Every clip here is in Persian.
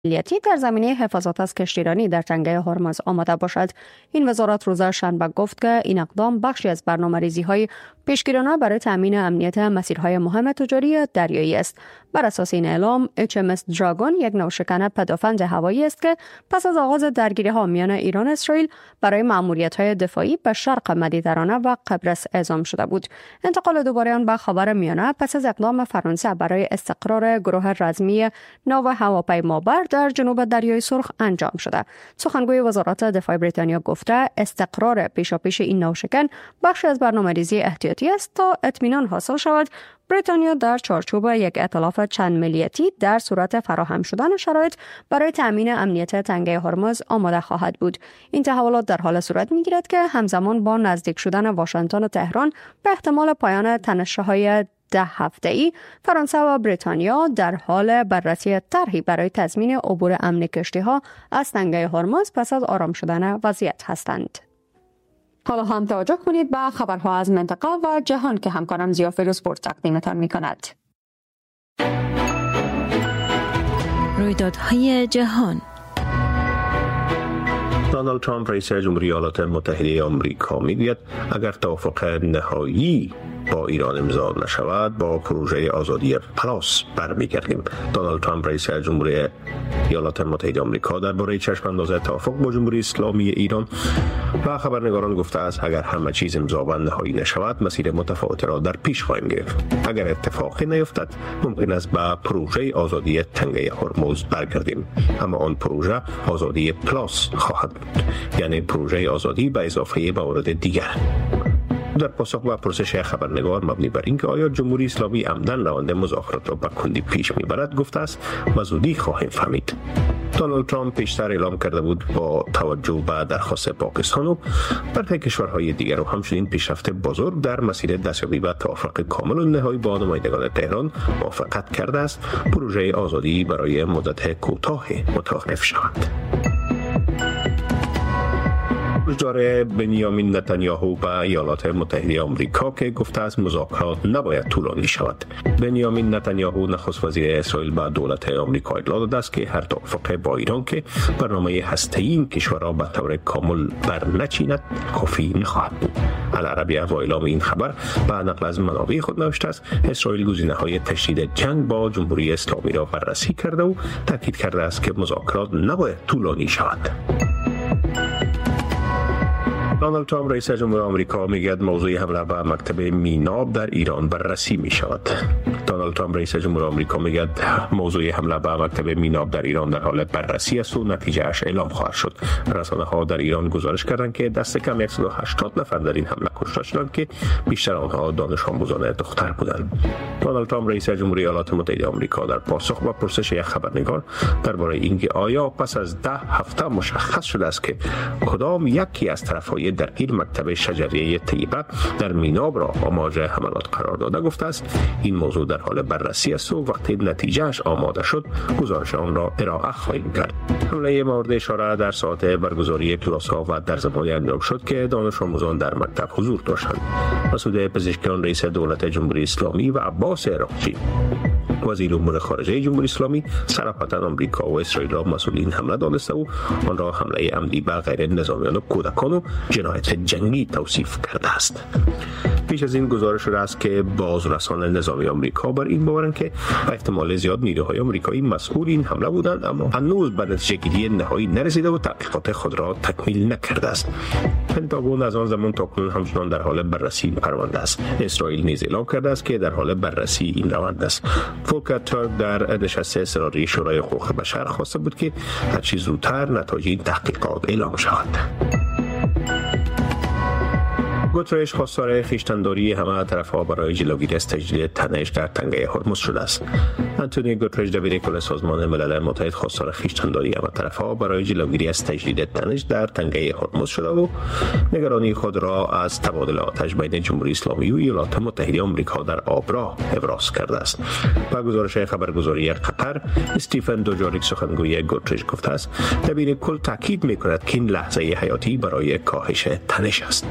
ملیتی در زمینه حفاظت از کشتیرانی در تنگه هرمز آماده باشد. این وزارت روز شنبه گفت که این اقدام بخشی از برنامه‌ریزی‌های پیشگیرانه برای تامین امنیت مسیرهای مهم تجاری دریایی است. بر اساس این اعلام، HMS دراگون یک نوشکن پدافند هوایی است که پس از آغاز درگیری‌ها میان ایران و اسرائیل برای مأموریت‌های دفاعی به شرق مدیترانه و قبرس اعزام شده بود. انتقال دوباره آن به خاورمیانه پس از اقدام فرانسه برای استقرار گروه رزمی ناو هواپیمابر در جنوب دریای سرخ انجام شده. سخنگوی وزارت دفاع بریتانیا گفته استقرار پیشاپیش این نوشکن بخشی از برنامه‌ریزی احتیاطی است تا اطمینان حاصل شود بریتانیا در چارچوب یک ائتلاف چند ملیتی در صورت فراهم شدن شرایط برای تامین امنیت تنگه هرمز آماده خواهد بود. این تحولات در حال صورت می‌گیرد که همزمان با نزدیک شدن واشنگتن و تهران به احتمال پایان تنش‌های 10 هفته‌ای، فرانسه و بریتانیا در حال بررسی طرحی برای تضمین عبور امن کشتی‌ها از تنگه هرمز پس از آرام شدن وضعیت هستند. حالا هم توجه کنید به خبرها از منطقه و جهان که همکارم ضیا فیروزپور تقدیمتان می‌کند. رویدادهای جهان. دونالد ترامپ رئیس جمهوری ایالات متحده آمریکا میگوید اگر توافق نهایی با ایران امضا نشود با پروژه آزادی پلاس برمیگردیم. دونالد ترامپ رئیس جمهوری ایالات متحده آمریکا درباره چشم انداز توافق با جمهوری اسلامی ایران و خبرنگاران گفته است اگر همه چیز امضا و نهایی نشود مسیر متفاوتی را در پیش خواهیم گرفت. اگر اتفاقی نیفتد ممکن است به پروژه آزادی تنگه هرمز برگردیم، اما آن پروژه آزادی پلاس خواهد بود، یعنی پروژه آزادی به اضافه موارد دیگر. در پاسخ به پرسش خبرنگار مبنی بر اینکه آیا جمهوری اسلامی عمدن روند مذاکرات را به کندی پیش میبرد گفته است و زودی خواهیم فهمید. دونالد ترامپ پیشتر اعلام کرده بود با توجه به درخواست پاکستان و برخی کشورهای دیگر و همچنین پیشرفت بزرگ در مسیر دستیابی به توافق کامل و نهایی با نمایندگان تهران موافقت کرده است پروژه آزادی برای مدت کوتاه متوقف شود. داره بنیامین نتانیاهو به ایالات متحده آمریکا که گفته است مذاکرات نباید طولانی شود. بنیامین نتانیاهو نخست وزیر اسرائیل به دولت آمریکا اطلاع داده است که هر توافق با ایران که برنامه هسته‌ای این کشور را به طور کامل برنچیند کافی نخواهد بود. العربیه با اعلام این خبر به نقل از منابع خود نوشته است اسرائیل گزینه‌های تشدید جنگ با جمهوری اسلامی را بررسی کرده و تاکید کرده است که مذاکرات نباید طولانی شود. دونالد ترامپ رئیس جمهوری آمریکا میگوید موضوع حمله به مکتب میناب در ایران بررسی می شود. دونالد ترامپ رئیس جمهوری آمریکا میگوید موضوع حمله به مکتب میناب در ایران در حال بررسی است و نتیجه اش اعلام خواهد شد. رسانه‌ها در ایران گزارش کردند که دست کم 180 نفر در این حمله کشته شدند که بیشتر آنها دانش آموزان دختر بودند. دونالد ترامپ رئیس جمهوری ایالات متحده آمریکا در پاسخ به پرسش یک خبرنگار درباره اینکه آیا پس از 10 هفته مشخص شده است که کدام یکی از طرف‌های درگیر مکتب شجریه طیبه در میناب را آماج حملات قرار داده گفته است این موضوع در حال بررسی است و وقتی نتیجهش آماده شد گزارش آن را ارائه خواهیم کرد. حمله مورد اشاره در ساعت برگزاری کلاس‌ها و در زمانی انجام شد که دانش آموزان در مکتب حضور داشتند. مسعود پزشکیان رئیس دولت جمهوری اسلامی و عباس عراقچی وزیر امور خارجه جمهوری اسلامی صراحتاً آمریکا و اسرائیل را مسئول این حمله دانسته و آن را حمله عمدی به غیر نظامیان و کودکان و جنایت جنگی توصیف کرده است. پیش از این گزارش شده است که بازرسان نظامی آمریکا بر این باورند که احتمال زیاد نیروهای آمریکایی مسئول این حمله بودند اما هنوز به نتیجه‌گیری نهایی نرسیده و تحقیقات خود را تکمیل نکرده است. پنتاگون از آن زمان تا کنون همچنان در حال بررسی این پرونده است. اسرائیل نیز اعلام کرده است که در حال بررسی این روند است. فولکر تورک در نشست اضطراری شورای حقوق بشر خواسته بود که هرچه زودتر نتایج این تحقیقات اعلام شود. گوترش خواستار خویشتن‌داری همه طرف‌ها برای جلوگیری از تجدید تنش در تنگه هرمز شده است. آنتونیو گوترش دبیر کل سازمان ملل متحد خواستار خویشتن‌داری همه طرف‌ها برای جلوگیری از تجدید تنش در تنگه هرمز شده و نگرانی خود را از تبادل آتش بین جمهوری اسلامی و ایالات متحده آمریکا در آب را ابراز کرده است. با گزارش خبرگزاری قطر استیفن دوجاریک سخنگوی گوترش گفته است دبیر کل تاکید می‌کند که این لحظه حیاتی برای کاهش تنش است.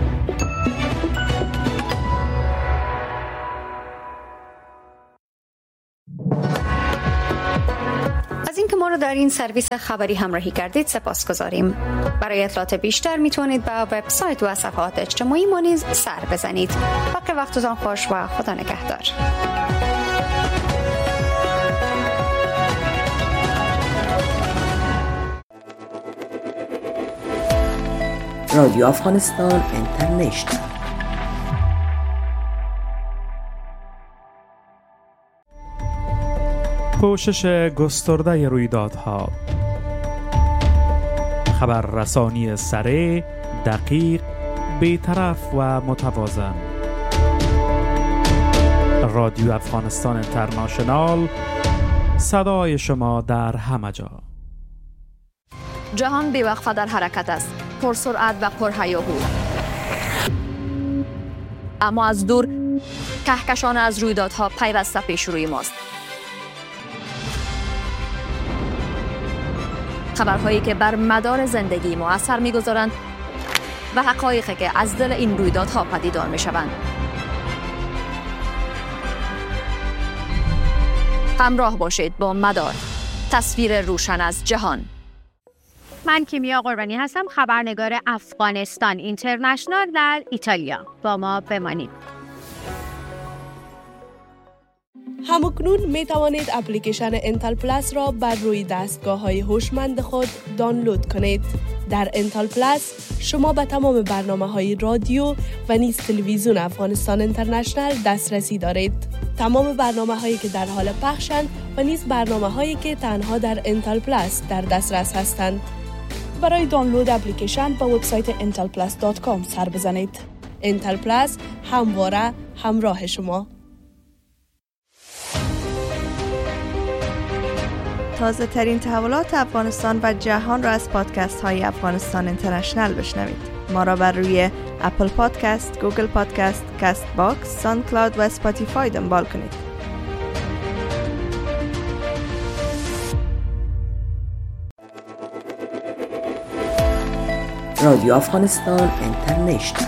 مورد در این سرویس خبری همراهی کردید سپاسگزاریم. برای اطلاعات بیشتر میتونید به وبسایت و صفحات اجتماعی ما نیز سر بزنید. باقی وقتتان خوش و خدا نگهدار. رادیو افغانستان اینترنشنال. پوشش گسترده رویدادها، خبررسانی سریع، دقیق، بی‌طرف و متوازن. رادیو افغانستان اینترنشنال، صدای شما در همه جا. جهان بی‌وقفه در حرکت است، پرسرعت و پرهیاهو. اما از دور کهکشان از رویدادها پیوسته پیش روی ماست. خبرهایی که بر مدار زندگی ما اثر می‌گذارند و حقایقی که از دل این رویدادها پدیدار می‌شوند. همراه باشید با مدار، تصویر روشن از جهان. من کیمیا قربانی هستم، خبرنگار افغانستان اینترنشنال در ایتالیا. با ما بمانید. همکنون می توانید اپلیکیشن انتل پلاس را بر روی دستگاه‌های هوشمند خود دانلود کنید. در انتل پلاس شما به تمام برنامه‌های رادیو و نیز تلویزیون افغانستان اینترنشنال دسترسی دارید. تمام برنامه‌هایی که در حال پخشند و نیز برنامه‌هایی که تنها در انتل پلاس در دسترس هستند. برای دانلود اپلیکیشن به وبسایت intelplus.com سر بزنید. انتل پلاس همواره همراه شما. تازه ترین تحولات افغانستان و جهان را از پادکست های افغانستان اینترنشنال بشنوید. ما را بر روی اپل پادکست، گوگل پادکست، کست باکس، ساوند کلاود و اسپاتیفای دنبال کنید. رادیو افغانستان اینترنشنال.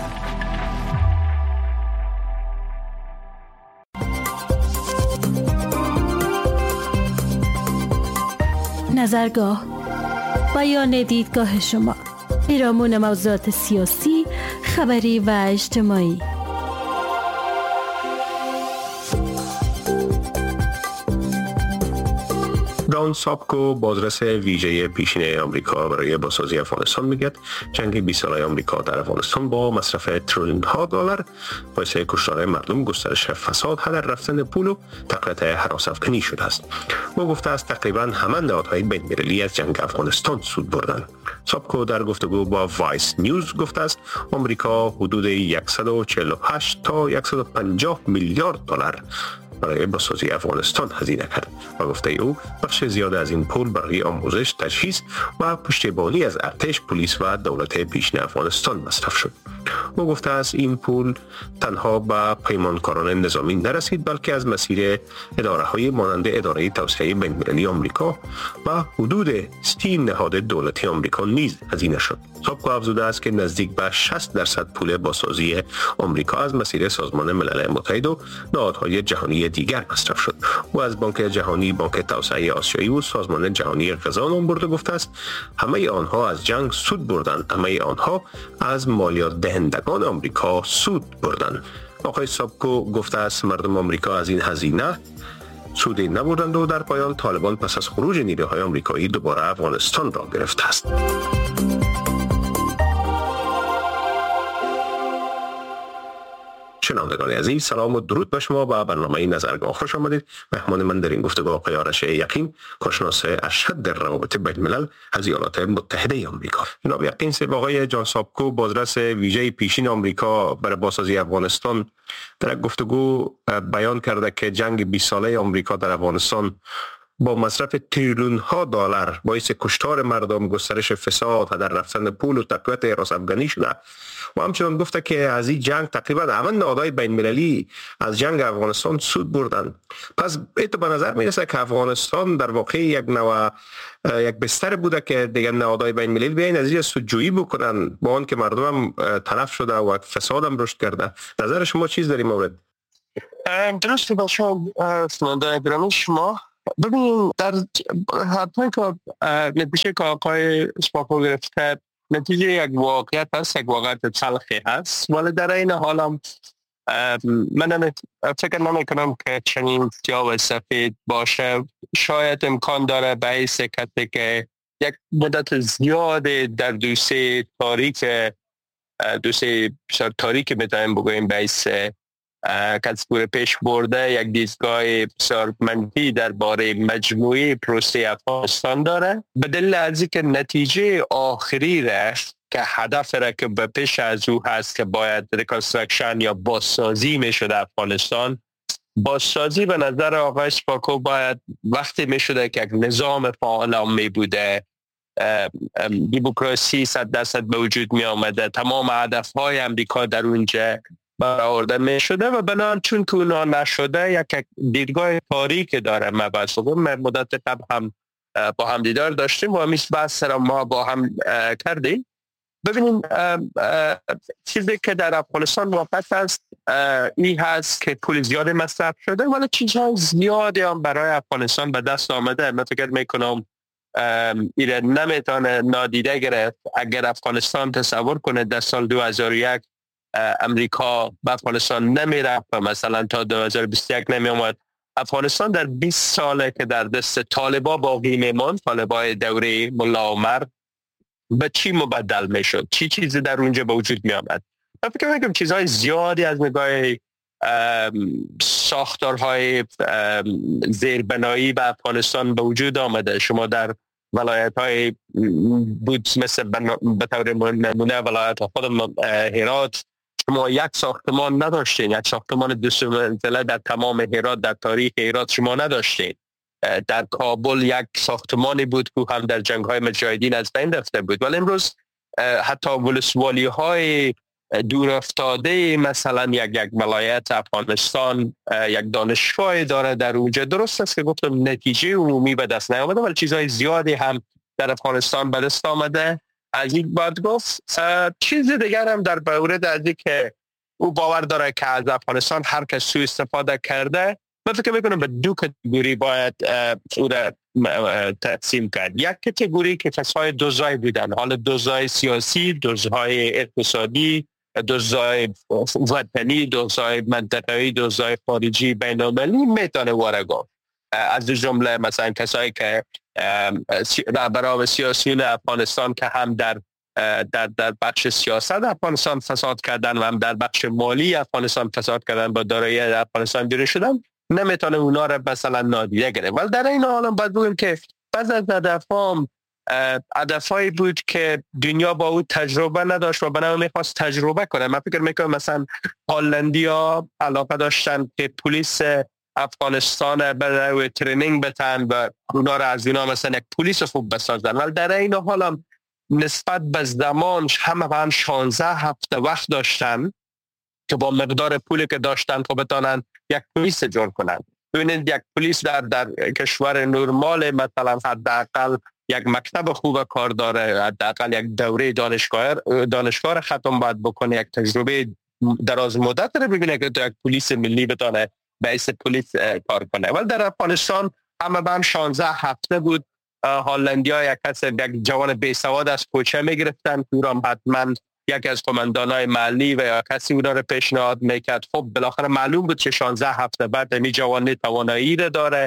نظرگاه، بیان دیدگاه شما، پیرامون موضوعات سیاسی، خبری و اجتماعی. دان سابکو، بازرس ویژه پیشینه آمریکا برای بازسازی افغانستان، میگه جنگ 20 ساله آمریکا در افغانستان با مصرف تریلیون ها دلار باعث کشتار مردم، گسترش فساد، هدر رفتن پول و تقویت هراس افغانی شده است. او گفته است تقریبا همه نهادهای بین‌المللی از جنگ افغانستان سود بردند. سابکو در گفتگو با وایس نیوز گفته است آمریکا حدود 148 تا 150 میلیارد دلار برای بازسازی افغانستان هزینه کرد و گفته او بخش زیاد از این پول برای آموزش، تجهیز و پشتیبانی از ارتش، پلیس و دولت پیشین افغانستان مصرف شد. او گفته است این پول تنها به پیمانکاران نظامی نرسید، بلکه از مسیر اداره‌های مانند اداره توسعه بین‌المللی آمریکا و حدود 30 نهاد دولتی آمریکا نیز هزینه شد. سابکو افزوده است که نزدیک به 60% پول بازسازی آمریکا از مسیر سازمان ملل متحد و نهادهای جهانی دیگر مصرف شد. او از بانک جهانی، بانک توسعه آسیایی و سازمان جهانی غذا نام برده گفته است همه آنها از جنگ سود بردند، همه آنها از مالیات دهندگان آمریکا سود بردند. آقای سابکو گفته است مردم آمریکا از این هزینه سودی نبردند و در پایان طالبان پس از خروج نیروهای آمریکایی دوباره افغانستان را گرفته است. شنوندگان عزیز، سلام و درود به شما. با برنامه نظرگاه خوش آمدید. مهمان من در این گفتگو آقای آرش یقین، کارشناس ارشد در روابط بین الملل از ایالات متحده آمریکا. جناب یقین صاحب، آقای جان سابکو، بازرس ویژه پیشین آمریکا برای بازسازی افغانستان، در گفتگو بیان کرده که جنگ 20 ساله آمریکا در افغانستان با مصرف تریلیون ها دلار باعث کشتار مردم، گسترش فساد، هدر رفتن پول و تقویت هراس افغانی شده و همچنان گفته که از این جنگ تقریبا همه نهادهای بین المللی از جنگ افغانستان سود بردن. پس ایتو به نظر میرسه که افغانستان در واقع یک بستر بوده که دیگه نهادهای بین المللی بیاین از این سودجویی بکنن، با آن که مردم هم تلف شده و فساد هم رشد کرده. نظر شما چیز در این مورد؟ درسته. با شما گرامی شما ببینید در حتی که نتیجه که آقای سپاکو گرفته نتیجه یک واقعیت هست، یک واقعیت تلخی هست، ولی در این حال هم من فکر نمی کنم که چنین سیاه و سفید باشه. شاید امکان داره به حیث کسی که یک مدت زیاده در دوسیه تاریک میتونیم بگوییم به حیث کسی بوده پیش برده، یک دیدگاه بسیار منفی درباره مجموعی پروسه افغانستان داره، به دلیل از اینکه نتیجه آخری را که هدف را که به پیش از او هست که باید ریکانسترکشن یا بازسازی میشده افغانستان. بازسازی به نظر آقای سپاکو باید وقتی میشده که یک نظام فعال می بوده، دموکراسی 100% به وجود می آمده، تمام هدفهای امریکا در اونجا برآورده می شده و بنابراین چون که اونا نشده یک دیدگاه تاریک داره. ما مدت قبل هم با هم دیدار داشتیم و همیشه بحث را ما با هم کردیم. ببینیم چیزی که در افغانستان واقع هست این هست که پول زیاد مصرف شده ولی چیزهای زیادی هم برای افغانستان به دست آمده. من فکر میکنم ایره نمیتونه نادیده گرفت. اگر افغانستان تصور کنه در سال 2001 امریکا به افغانستان نمیرفت و مثلا تا 2021 نمی آمد، افغانستان در 20 ساله که در دست طالبا باقی میماند، طالبای دوره ملا عمر، به چی مبدل میشد؟ چی چیزی در اونجا به وجود می آمد؟ من فکر میکنم چیزهای زیادی از نگاه ساختارهای زیربنایی به افغانستان به وجود آمده. شما در ولایت های بود مثل به طور نمونه ولایت خود هرات شما یک ساختمان نداشتین، یک ساختمان دو منزله در تمام هرات در تاریخ هرات شما نداشتین. در کابل یک ساختمانی بود که هم در جنگ های مجاهدین از بین رفته بود، ولی امروز حتی ولسوالی های دور افتاده مثلا یک ولایت افغانستان یک دانشگاه داره در اونجا. درست است که گفتم نتیجه عمومی به دست نیامده ولی چیزهای زیادی هم در افغانستان به دست آمده. از این بعد گفت چیز دیگر هم در مورد از این که او باور داره که از افغانستان هر کس سوء استفاده کرده. من فکر میکنم به دو کاتگوری باید او را تقسیم کرد. یک کاتگوری که کسای دزدای بودن، حالا دزدای سیاسی، دزدای اقتصادی، دزدای وطنی، دزدای منطقه‌ای، دزدای خارجی بین المللی میتونه وارد گفت. از جمله مثلا کسایی که رهبران سیاسی افغانستان که هم در بخش سیاست افغانستان فساد کردن و هم در بخش مالی افغانستان فساد کردن با دارایی افغانستان بیرون شدن، نمیتونه اونا را مثلا نادیده گرفت. ولی در این حال باید بگیم که بعض از هدفهایی بود که دنیا با او تجربه نداشت و بنابراین میخواست تجربه کنه. من فکر میکنم مثلا هلندیا علاقه داشتن که پلیس افغانستان برای ترینینگ بتن و اونا را از اینا مثلا یک پلیس خوب بسازن، ولی در این حال هم نسبت به زمانش هم 16 هفته وقت داشتن که با مقدار پولی که داشتن خب بتانن یک پلیس جور کنن. ببینید یک پلیس در کشور نرمال مثلا حداقل یک مکتب خوب کار داره، حداقل یک دوره دانشگاه ختم باید بکنه، یک تجربه دراز مدت رو ببینه که یک پلیس ملی بتانه به حیث پلیس کار کنه. ولی در افغانستان همه 16 هفته بود. هلندیا یک جوان بیسواد از کوچه میگرفتن، او حتما یکی از قماندانای محلی و یا کسی اونا رو پیشنهاد میکرد. خب بالاخره معلوم بود که 16 هفته بعد می جوان توانایی رو داره،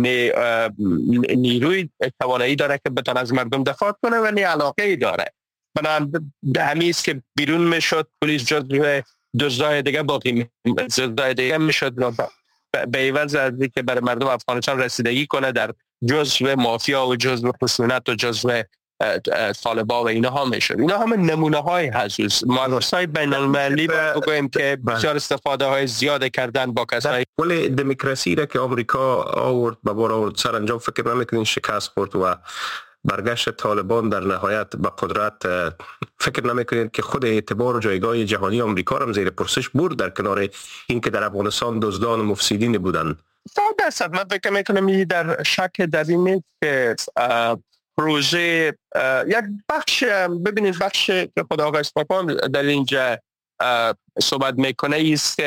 نیروی توانایی داره که بتونه از مردم دفاع کنه و علاقه داره. بنابراین همین است که بیرون میشد پلیس جزو دزدای دیگه باقی میشد به عوض از اینکه برای مردم افغانستان رسیدگی کنه در جزو مافیا و جزو خشونت و جزو طالبا و اینها میشد. اینا همه نمونه های هست. مؤسسات بین المللی بگوییم که بسیار استفاده های زیاده کردن با کسایی. ولی دموکراسی را که آمریکا آورد به بار آورد سرانجام فکر نمیکنین شکست خورد و برگشت طالبان در نهایت به قدرت، فکر نمیکنید که خود اعتبار و جایگاه جهانی آمریکا را زیر پرسش برد در کنار این که در افغانستان دزدان و مفسدین بودند؟ 100% من فکر میکنم در شک در این که پروژه یک بخش، ببینید بخش که خود آقای سپاکو در اینجا صحبت میکنه ایست که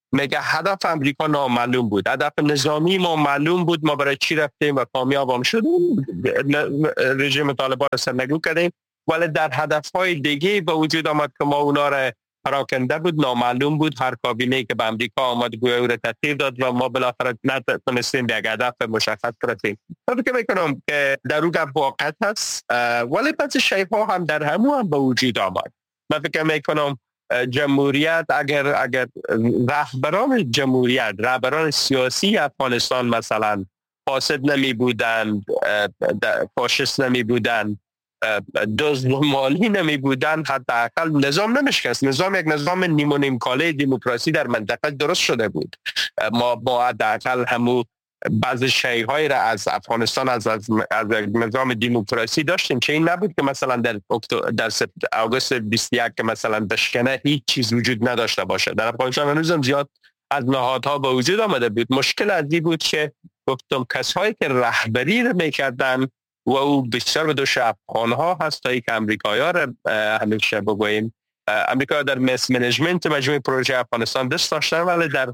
میگه هدف امریکا نامعلوم بود، هدف نظامی ما معلوم بود، ما برای چی رفتیم و کامیاب هم شدیم، رژیم طالبان را سرنگون کردیم، ولی در هدفهای دیگه به وجود آمد که ما اونا را پراکنده بود، نامعلوم بود. هر کابینه‌ای که به امریکا آمد گویا او را تغییر داد و ما بالاخره نتونستیم به یک هدف مشخص برسیم. من فکر میکنم که در اون گپ واقعیت هست، ولی بعضی شی‌ها هم در همون هم به وجود آمد. من فکر میکنم جمهوریت اگر رهبران جمهوریت، رهبران سیاسی افغانستان مثلا فاسد نمی بودند، فاشیست نمی بودند، دزد مالی نمی بودند، حداقل نظام نمیشکست. نظام یک نظام نیم و نیم کاله دموکراسی در منطقه درست شده بود. ما حداقل همو بعض شی‌های را از افغانستان از نظام دموکراسی داشتیم که این نبود که مثلا در آگوست 21 که مثلا بشکنه هیچ چیز وجود نداشته باشه. در افغانستان هنوزم زیاد از نهادها به وجود آمده بود. مشکل از این بود که گفتم کسایی که رهبری را میکردن و او بیشتر به دوش افغانها هست تا که امریکایی‌ها را همیشه بگوییم امریکا در منیجمنت مجموعه پروژه افغانستان دست داشتن، ولی در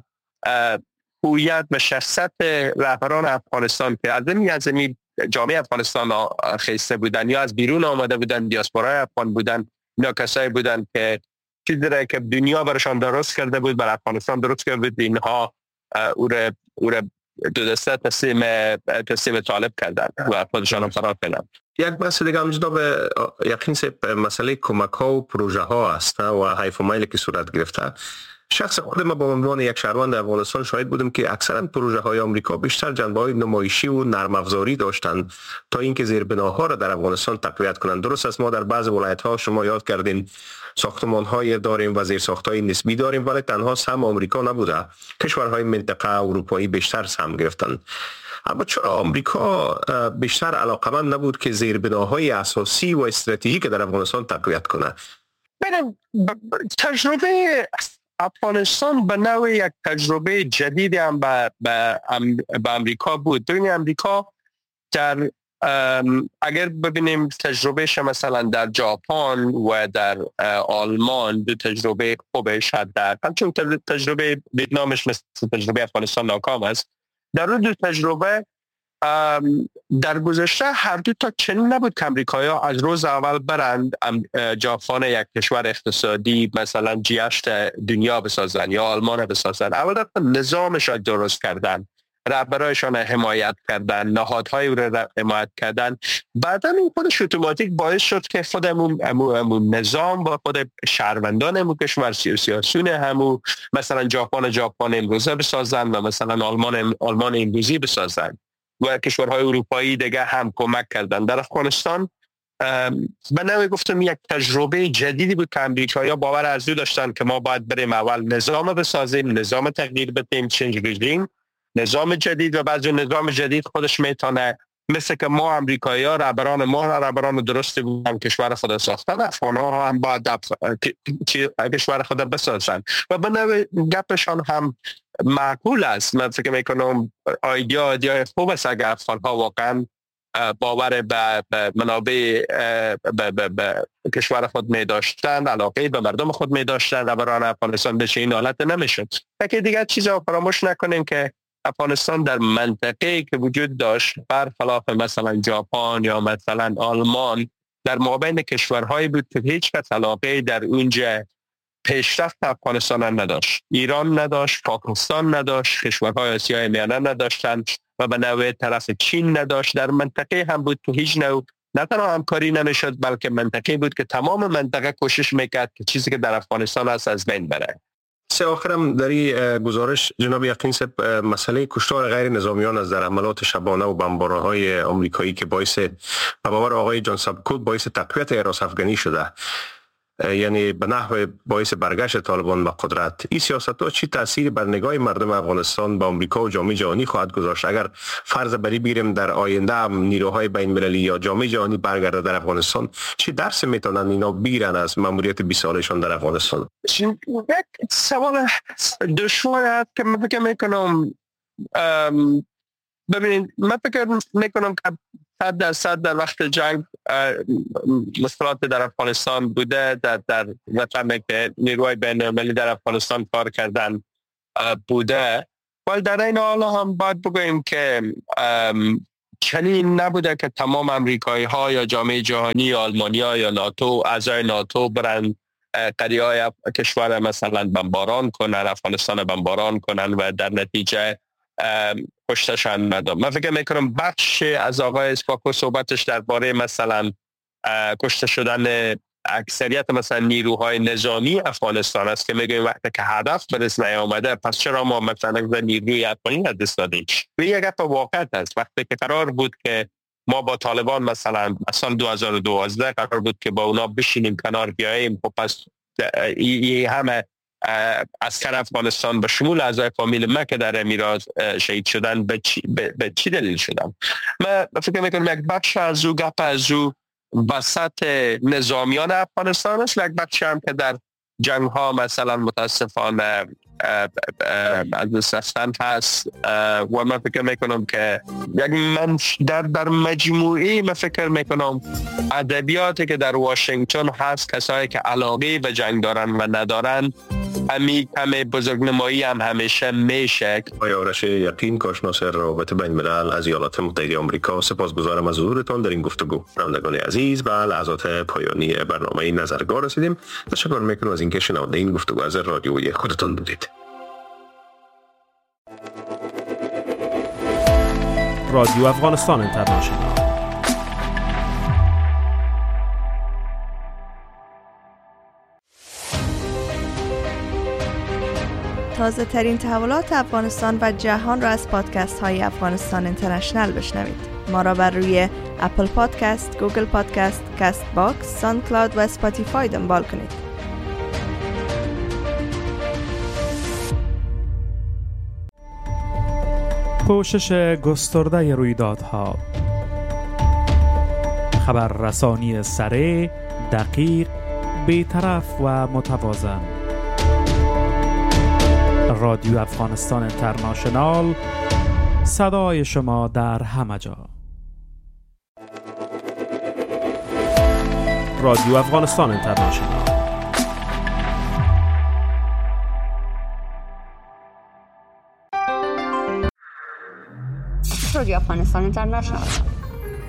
هویت و شخصیت رهبران افغانستان که از این جامعه افغانستان خیسته بودن یا از بیرون آمده بودن، دیاسپورای افغان بودن، اینا کسایی بودن که چیزی را که دنیا برشان درست کرده بود بر افغانستان درست کرده بود، اینها او را دو دسته تسلیم طالب کردن و خودشان فرار کردن. یک بحث دیگه هم جناب یقین صاحب مسئله کمک ها و پروژه ها است و حیف و میل که صورت گرفته. شخص خود ما با عنوان یک شهروند افغانستان شاهد بودم که اکثرا پروژه های آمریکا بیشتر جنبه‌های نمایشی و نرم افزاری داشتند تا اینکه زیربناها را در افغانستان تقویت کنند. درست است ما در بعض ولایت ها شما یاد کردین ساختمان های داریم و زیرساخت های نسبی داریم، ولی تنها سهم آمریکا نبوده، کشورهای منطقه اروپایی بیشتر سهم گرفتند. اما چرا آمریکا بیشتر علاقمند نبود که زیربناهای اساسی و استراتژیک در افغانستان تقویت کنه؟ تجربه افغانستان به نوع یک تجربه جدید هم به امریکا بود. ببینید امریکا در اگر ببینیم تجربهش مثلا در ژاپن و در آلمان دو تجربه خوبش حداقل، چون تجربه ویتنامش مثل تجربه افغانستان ناکام است. در اون دو تجربه در گذشته هر دو تا چنین نبود که امریکایی‌ها از روز اول برند ژاپن یک کشور اقتصادی مثلا G8 دنیا بسازن یا آلمان بسازن. اول نظامش را درست کردن، رهبرایشان حمایت کردن، نهادهای او را حمایت کردن. بعدا این خودش اتوماتیک باعث شد که خود همون نظام با خود شهروندان همون کشور سیاسیون همون مثلا ژاپن امروزه بسازن و مثلا آلمان امروزی بسازن و کشورهای اروپایی دیگه هم کمک کردن. در افغانستان به نوعی گفتم یک تجربه جدیدی بود که امریکایی‌ها باور از او داشتن که ما باید بریم اول نظام بسازیم، نظام تغییر بدیم، چنج رژیم، نظام جدید، و بعد نظام جدید خودش میتونه مثل که ما امریکایی‌ها رهبران درستی بودن کشور خود ساختن، افغان‌ها هم باید کشور خود بسازن و به نوع گپشان هم معقول است. من فکر میکنم ایده خوب است اگر افغان‌ها واقعا باور به منابع به کشور خود می داشتن، علاقه به مردم خود می داشتن، رهبران افغانستان بشه این حالت نمیشد. یکی دیگر چیزا فراموش نکنیم که افغانستان در منطقه‌ای که وجود داشت برخلاف مثلا ژاپن یا مثلا آلمان در مابین کشورهایی بود که هیچ کس علاقه در اونجا پیشرفت افغانستان نداشت. ایران نداشت، پاکستان نداشت، کشورهای آسیای میانه نداشتند و به نوع طرف چین نداشت. در منطقه هم بود که هیچ نوع نه تنها همکاری نمیشد، بلکه منطقه بود که تمام منطقه کوشش میکرد که چیزی که در افغانستان هست از بین بره. آخرم در این گزارش جناب یقین صاحب مسئله کشتار غیر نظامیان از در حملات شبانه و بمبارهای آمریکایی که باعث باور آقای جان سبکوت باعث تقویت حراس افغانی شده، یعنی به نحو باعث برگشت طالبان به قدرت، این سیاست‌ها چی تأثیری بر نگاه مردم افغانستان به آمریکا و جامعه جهانی خواهد گذاشت؟ اگر فرض بری بگیریم در آینده هم نیروهای بین‌المللی یا جامعه جهانی برگرده در افغانستان، چی درس میتونن اینا بگیرن از ماموریت 20 سالشان در افغانستان؟ یک سوال دشوار است که من فکر میکنم ببینید، من فکر میکنم که 100% در وقت جنگ مشکلات در افغانستان بوده. در وقتی که نیروهای بین‌المللی در افغانستان کار کردن بوده. ولی در این حال هم باید بگوییم که چنین نبوده که تمام امریکایی ها یا جامعه جهانی یا آلمانیا یا ناتو، اعضای ناتو برن قریه های کشور مثلا بمباران کنن، افغانستان بمباران کنن و در نتیجه کشتشان مردم. من فکر میکنم بخش از آقای اسپاکو صحبتش درباره مثلا کشته شدن اکثریت مثلا نیروهای نظامی افغانستان است که میگویم وقتی که هدف به دست نیامده پس چرا ما مثلا نیروی افغانی از دست دادیم. و یک گپ واقعیت است. وقتی که قرار بود که ما با طالبان مثلا سال 2012 قرار بود که با اونا بشینیم کنار بیاییم، خب پس همه عسکر افغانستان به شمول اعضای فامیل ما که در امیرات شهید شدن به چی دلیل شدن؟ من فکر میکنم یک بخش از او گپ از او وسط نظامیان افغانستان است و یک بخش هم که در جنگ ها مثلا متاسفانه از دست رفتن هست. و من فکر میکنم که من در مجموعی من فکر میکنم ادبیاتی که در واشنگتن هست، کسایی که علاقه به جنگ دارن و ندارن، همی کمی بزرگنمایی هم همیشه میشه. آرش یقین، کارشناس روابط بین الملل از ایالات متحده آمریکا، سپاسگزارم از حضورتان در این گفتگو. شنوندگان عزیز، به لحظات پایانی برنامه نظرگاه رسیدیم. تشکر میکنم از اینکه شنونده این گفتگو از رادیوی خودتان بودید. رادیو افغانستان اینترنشنال. تازه ترین تحولات افغانستان و جهان را از پادکست های افغانستان اینترنشنل بشنوید. ما را بر روی اپل پادکست، گوگل پادکست، کست باکس، ساند کلاود و اسپاتیفای دنبال کنید. پوشش گسترده رویدادها، خبررسانی سریع، دقیق، بی‌طرف و متوازن. رادیو افغانستان اینترنشنال، صدای شما در همه جا. رادیو افغانستان اینترنشنال. رادیو افغانستان اینترنشنال